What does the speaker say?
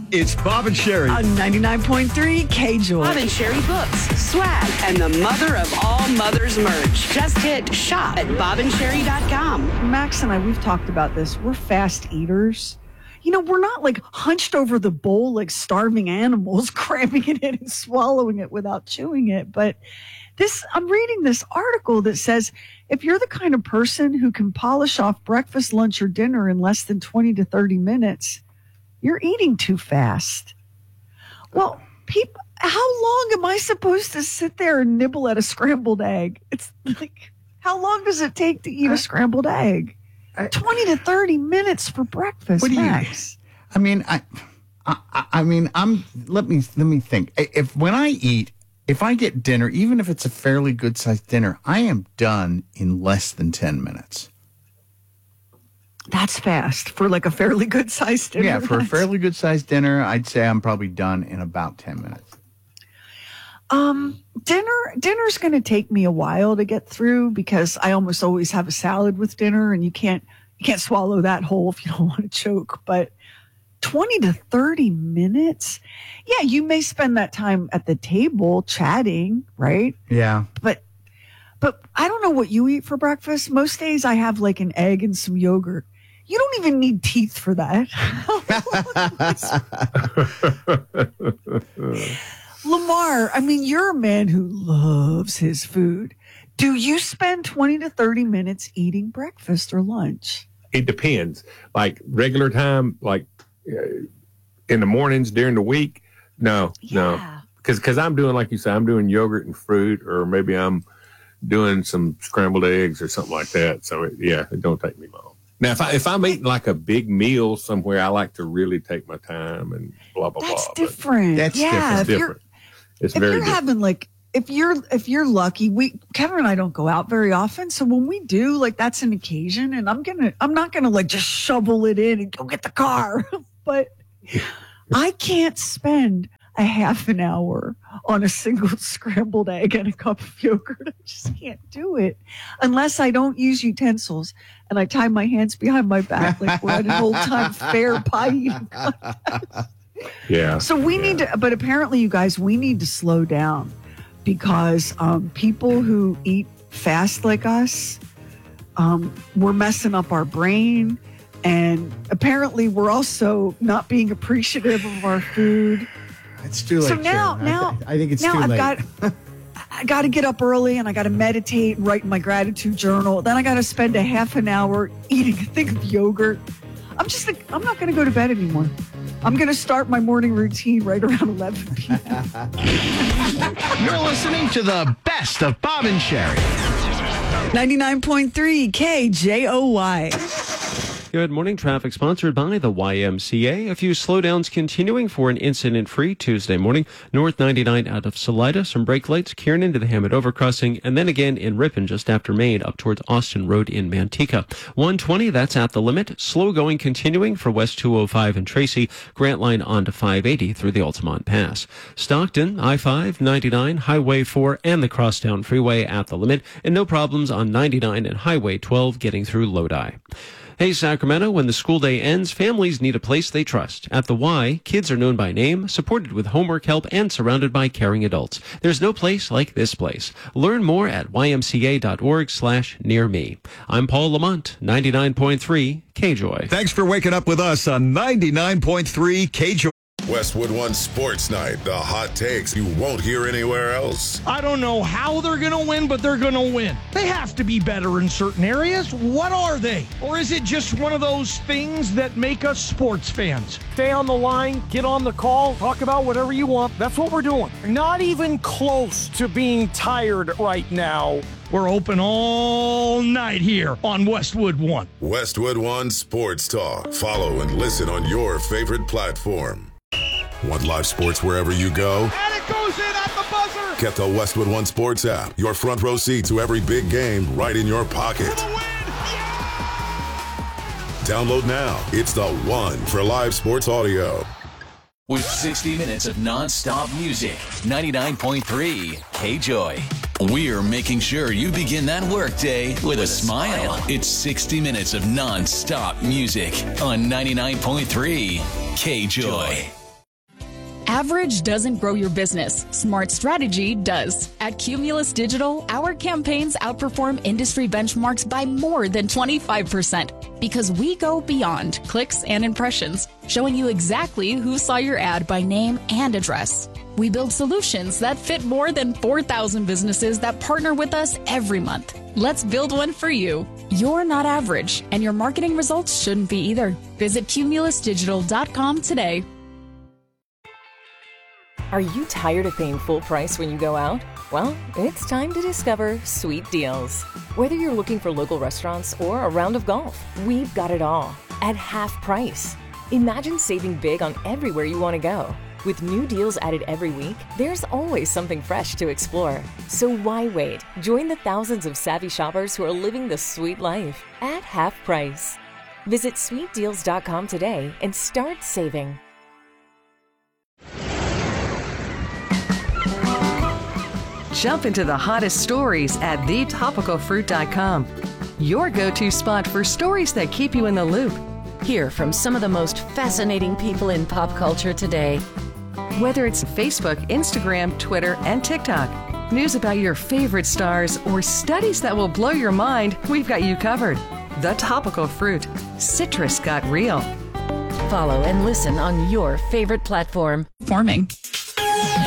It's Bob and Sherry. On 99.3 K-Joy. Bob and Sherry books, swag, and the mother of all mothers merch. Just hit shop at bobandsherry.com. Max and I, we've talked about this. We're fast eaters. You know, we're not like hunched over the bowl like starving animals, cramming it in and swallowing it without chewing it. But I'm reading this article that says if you're the kind of person who can polish off breakfast, lunch, or dinner in less than 20 to 30 minutes, you're eating too fast. Well, how long am I supposed to sit there and nibble at a scrambled egg? It's like, how long does it take to eat a scrambled egg? 20 to 30 minutes for breakfast, Max. Let me think. If I get dinner, even if it's a fairly good sized dinner, I am done in less than 10 minutes. That's fast for like a fairly good sized dinner. Yeah, for a fairly good sized dinner, I'd say I'm probably done in about 10 minutes. Dinner's going to take me a while to get through because I almost always have a salad with dinner, and you can't swallow that whole if you don't want to choke. But 20 to 30 minutes, yeah, you may spend that time at the table chatting, right? Yeah, but I don't know what you eat for breakfast. Most days I have like an egg and some yogurt. You don't even need teeth for that. Lamar, I mean, you're a man who loves his food. Do you spend 20 to 30 minutes eating breakfast or lunch? It depends. Like regular time, like in the mornings during the week, no. Because I'm doing, like you said, I'm doing yogurt and fruit, or maybe I'm doing some scrambled eggs or something like that. So, it don't take me long. Now, if I'm eating like a big meal somewhere, I like to really take my time and blah, blah, blah. That's different. That's different. It's very different. Having like, if you're lucky, Kevin and I don't go out very often. So when we do, like, that's an occasion, and I'm not gonna like just shovel it in and go get the car. But I can't spend a half an hour on a single scrambled egg and a cup of yogurt. I just can't do it unless I don't use utensils and I tie my hands behind my back like we're at an old-time fair pie eating contest. Yeah. So we need to, but apparently, you guys, we need to slow down because people who eat fast like us, we're messing up our brain. And apparently, we're also not being appreciative of our food. It's too late. So now, I think it's too late. I got to get up early and I got to meditate and write in my gratitude journal. Then I got to spend a half an hour eating a thing of yogurt. I'm not going to go to bed anymore. I'm going to start my morning routine right around 11 p.m. You're listening to the best of Bob and Sherry. 99.3 KJOY. Good morning. Traffic sponsored by the YMCA. A few slowdowns continuing for an incident-free Tuesday morning. North 99 out of Salida. Some brake lights. Kiernan to the Hammond overcrossing. And then again in Ripon just after Maine up towards Austin Road in Manteca. 120, that's at the limit. Slow going continuing for West 205 and Tracy. Grant Line on to 580 through the Altamont Pass. Stockton, I-5, 99, Highway 4, and the Crosstown Freeway at the limit. And no problems on 99 and Highway 12 getting through Lodi. Hey, Sacramento, when the school day ends, families need a place they trust. At the Y, kids are known by name, supported with homework help, and surrounded by caring adults. There's no place like this place. Learn more at ymca.org/nearme. I'm Paul Lamont, 99.3 KJOY. Thanks for waking up with us on 99.3 KJOY. Westwood One Sports Night, the hot takes you won't hear anywhere else. I don't know how they're going to win, but they're going to win. They have to be better in certain areas. What are they? Or is it just one of those things that make us sports fans? Stay on the line, get on the call, talk about whatever you want. That's what we're doing. Not even close to being tired right now. We're open all night here on Westwood One. Westwood One Sports Talk. Follow and listen on your favorite platform. Want live sports wherever you go? And it goes in at the buzzer! Get the Westwood One Sports app. Your front row seat to every big game right in your pocket. Download now. It's the one for live sports audio. With 60 minutes of non-stop music, 99.3 KJOY. We're making sure you begin that workday with a smile. It's 60 minutes of non-stop music on 99.3 KJOY. Average doesn't grow your business. Smart strategy does. At Cumulus Digital, our campaigns outperform industry benchmarks by more than 25% because we go beyond clicks and impressions, showing you exactly who saw your ad by name and address. We build solutions that fit more than 4,000 businesses that partner with us every month. Let's build one for you. You're not average, and your marketing results shouldn't be either. Visit cumulusdigital.com today. Are you tired of paying full price when you go out? Well, it's time to discover Sweet Deals. Whether you're looking for local restaurants or a round of golf, we've got it all at half price. Imagine saving big on everywhere you want to go. With new deals added every week, there's always something fresh to explore. So why wait? Join the thousands of savvy shoppers who are living the sweet life at half price. Visit sweetdeals.com today and start saving. Jump into the hottest stories at thetopicalfruit.com. Your go-to spot for stories that keep you in the loop. Hear from some of the most fascinating people in pop culture today. Whether it's Facebook, Instagram, Twitter, and TikTok, news about your favorite stars, or studies that will blow your mind, we've got you covered. The Topical Fruit. Citrus got real. Follow and listen on your favorite platform. Forming.